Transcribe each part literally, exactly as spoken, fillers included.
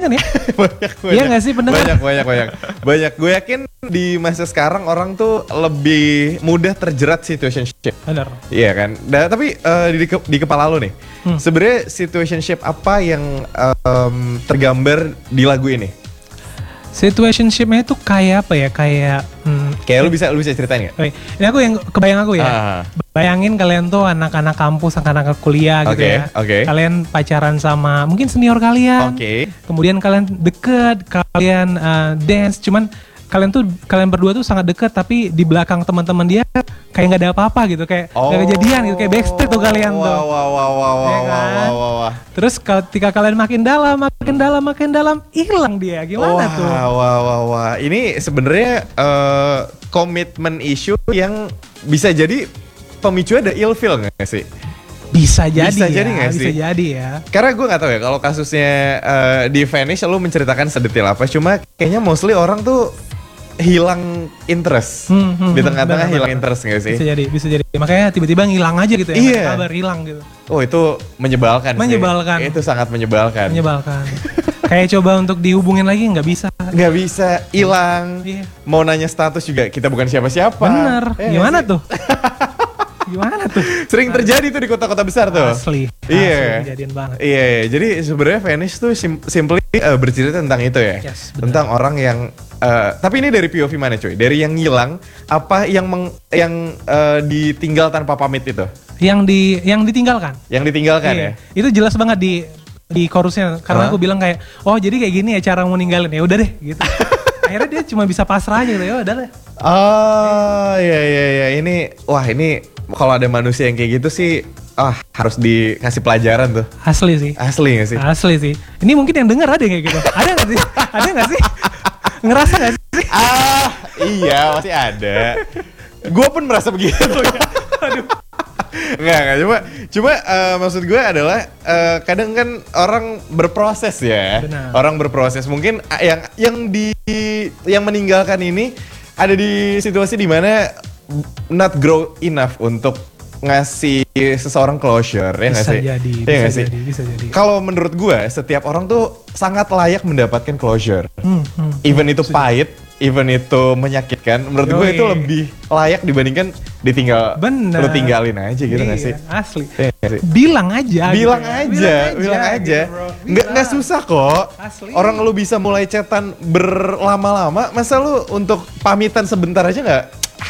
kan ya? banyak, banyak. Iya nggak sih pendengar? Banyak, banyak, banyak. Banyak. Gue yakin di masa sekarang orang tuh lebih mudah terjerat situationship. Benar. Iya kan. Nah, tapi uh, di, di kepala lo nih, hmm. sebenarnya situationship apa yang um, tergambar di lagu ini? Situationship-nya itu kayak apa ya? Kayak hmm, kayak lu bisa lu bisa ceritain nggak? Oke. Ini aku yang kebayang aku ya. Ah. Bayangin kalian tuh anak-anak kampus, anak-anak kuliah gitu okay, ya. Okay. Kalian pacaran sama mungkin senior kalian. Okay. Kemudian kalian deket, kalian uh, dance. Cuman kalian tuh kalian berdua tuh sangat deket, tapi di belakang teman-teman dia kayak nggak ada apa-apa gitu, kayak nggak oh. kejadian gitu, kayak backstreet tuh kalian wow, tuh. Wow wow wow wow ya kan? wow wow wow. Terus ketika kalian makin dalam, makin dalam, makin dalam, hilang dia. Gimana wow, tuh? Wah wah wah wah. Ini sebenarnya uh, komitmen issue yang bisa jadi pemicu ada ilfeel nggak sih? Bisa jadi bisa ya, jadi gak sih? Bisa jadi ya. Karena gue nggak tahu ya kalau kasusnya uh, di Vanish lu menceritakan sedetail apa. Cuma kayaknya mostly orang tuh hilang interest hmm, hmm, di tengah-tengah bener, hilang bener. interest nggak sih? Bisa jadi, bisa jadi. Makanya tiba-tiba ngilang aja gitu ya. Iya. Kabar hilang gitu. Oh itu menyebalkan. Menyebalkan. Sih. Itu sangat menyebalkan. Menyebalkan. Kayak coba untuk dihubungin lagi nggak bisa. Nggak bisa, hilang. Iya. Mau nanya status juga kita bukan siapa-siapa. Bener. Eh, Gimana sih? tuh? Gimana tuh? Sering terjadi tuh di kota-kota besar tuh. Asli. Iya. Asli kejadian banget. Iya, iya. Jadi sebenarnya Vanish tuh sim- simply uh, bercerita tentang itu ya. Yes, tentang orang yang uh, tapi ini dari P O V mana cuy? Dari yang ngilang apa yang meng, yang uh, ditinggal tanpa pamit itu? Yang di yang ditinggalkan. Yang ditinggalkan iya. ya. Itu jelas banget di di chorusnya karena huh? aku bilang kayak, "Oh, jadi kayak gini ya cara mau ninggalin." Ya udah deh gitu. Akhirnya dia cuma bisa pasrah aja gitu. Ya udah deh. Oh, iya iya iya. Ini wah, ini kalau ada manusia yang kayak gitu sih, ah harus dikasih pelajaran tuh. Asli sih. Asli gak sih? Asli sih. Ini mungkin yang denger ada yang kayak gitu. Ada gak sih? Ada gak sih? Ngerasa gak sih? Ah, iya masih ada. Gue pun merasa begitu. Aduh. Enggak, enggak. Cuma, cuma uh, maksud gue adalah uh, kadang kan orang berproses ya. Benar. Orang berproses. Mungkin yang yang di yang meninggalkan ini ada di situasi dimana not grow enough untuk ngasih seseorang closure, ya nggak sih? Jadi, ya bisa sih? jadi, bisa jadi. Kalau menurut gue, setiap orang tuh sangat layak mendapatkan closure. Hmm, hmm, hmm, even itu pahit, even itu menyakitkan. Menurut gue itu lebih layak dibandingkan ditinggal. Bener. Lu tinggalin aja gitu nggak iya, sih? Asli. Ya, sih? Bilang aja. Bilang gitu. aja, bilang aja, bilang aja. Gitu, nggak nggak susah kok. Asli. Orang lu bisa mulai chatan berlama-lama, masa lu untuk pamitan sebentar aja nggak?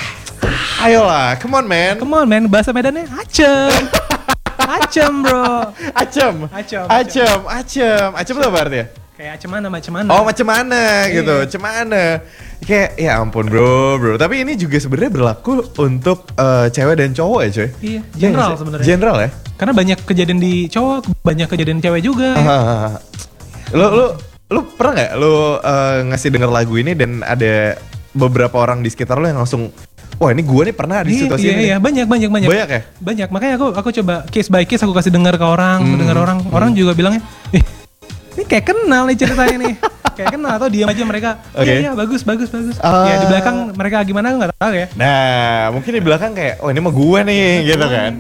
Ayolah, come on man. Come on man, bahasa Medannya acem. Acem bro. Acem. Acem. Acem. Acem. Acem itu apa artinya? Kayak macam mana, macam mana. Oh macam mana gitu, iya. macam mana. Kayak ya ampun bro, bro. Tapi ini juga sebenarnya berlaku untuk uh, cewek dan cowok ya cuy. Iya, general sebenarnya. General ya. Karena banyak kejadian di cowok, banyak kejadian cewek juga. Ah, lu, lu, lu pernah nggak lu uh, ngasih denger lagu ini dan ada beberapa orang di sekitar lu yang langsung wah ini gue nih pernah di situasi iya, ini. Iya, banyak, banyak, banyak. Banyak ya? Banyak, makanya aku aku coba case by case aku kasih dengar ke orang, hmm. dengar orang, hmm. orang juga bilangnya, eh, ini kayak kenal nih ceritanya nih, kayak kenal atau diam aja mereka, okay. iya, iya, bagus, bagus, bagus. Uh, ya di belakang mereka gimana aku nggak tahu ya. Nah, mungkin di belakang kayak, oh ini mah gue nih, gitu kan.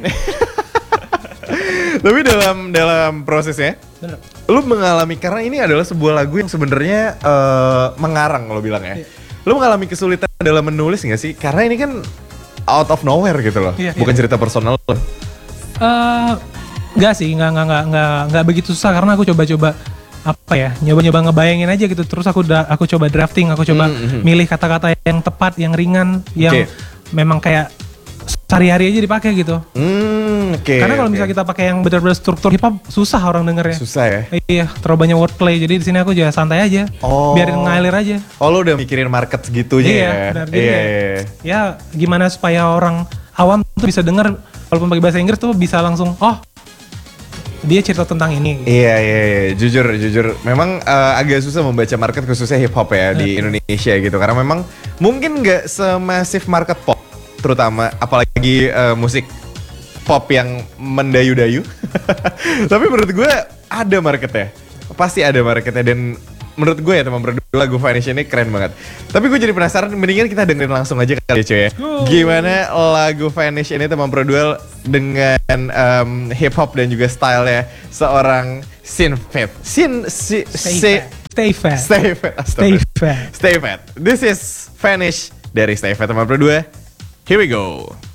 Tapi dalam dalam prosesnya, bener. Lu mengalami karena ini adalah sebuah lagu yang sebenarnya uh, mengarang lo bilang ya. Iya. Lu mengalami kesulitan dalam menulis gak sih? Karena ini kan out of nowhere gitu loh, iya, bukan iya. cerita personal lo. Uh, Enggak sih, enggak, enggak, enggak, enggak, enggak begitu susah karena aku coba-coba apa ya, nyoba-nyoba ngebayangin aja gitu. Terus aku da- aku coba drafting, aku coba mm-hmm. milih kata-kata yang tepat, yang ringan, yang okay. memang kayak sehari-hari aja dipakai gitu. Mm, okay, karena kalau okay. misalnya kita pakai yang benar-benar struktur hip hop susah orang dengernya. Susah ya. Iya, terlalu banyak wordplay. Jadi di sini aku juga santai aja. Oh. Biarin ngalir aja. Oh, lu udah mikirin market segitunya iya, ya. Benar, iya, iya. Ya, gimana supaya orang awam tuh bisa denger walaupun pakai bahasa Inggris tuh bisa langsung oh dia cerita tentang ini. Gitu. Iya, iya, iya. Jujur, jujur. Memang uh, agak susah membaca market khususnya hip hop ya di Indonesia gitu. Karena memang mungkin nggak semasif market pop, terutama apalagi uh, musik pop yang mendayu-dayu. Tapi menurut gue ada marketnya. Pasti ada marketnya dan menurut gue ya teman berdua lagu Vanish ini keren banget. Tapi gue jadi penasaran, mendingan kita dengerin langsung aja kali ya cuy ya. Gimana lagu Vanish ini teman berdua dengan um, hip hop dan juga style ya seorang Sin Faith. Sin si, si Stay Fat. Stay Fat. Stay Astaga. Fat. Stay Fat. This is Vanish dari Stay Fat delapan puluh dua. Here we go.